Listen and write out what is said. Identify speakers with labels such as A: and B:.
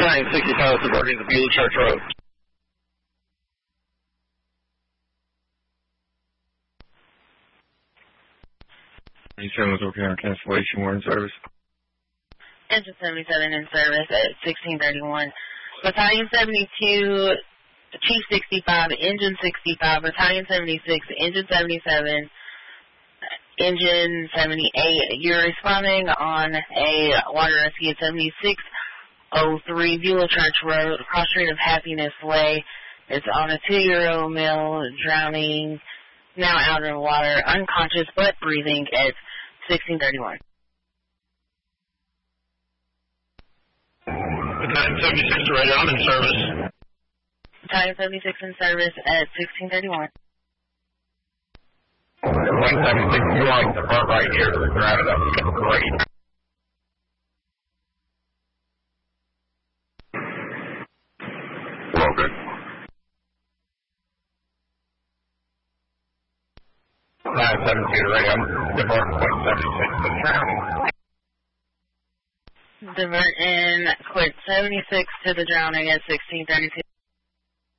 A: Battalion 65 diverting to Beulah Church Road.
B: 77 was okay on cancellation. We're in service.
C: Engine 77 in service at 1631. Battalion 72, Chief 65, Engine 65, Battalion 76, Engine 77, Engine 78. You're responding on a water rescue at 7603 Beulah Church Road, cross street of Happiness Way. It's on a 2-year-old male drowning, now out of the water, unconscious but breathing at 1631.
A: Battalion 76 right on in service.
C: Battalion 76 in service at 1631.
A: 176, you're on the front right here to the ground. That's great.
B: Okay.
A: Battalion 72 right on. Divert 176 to drowning.
C: Divert in quit 76 to the drowning at 1632.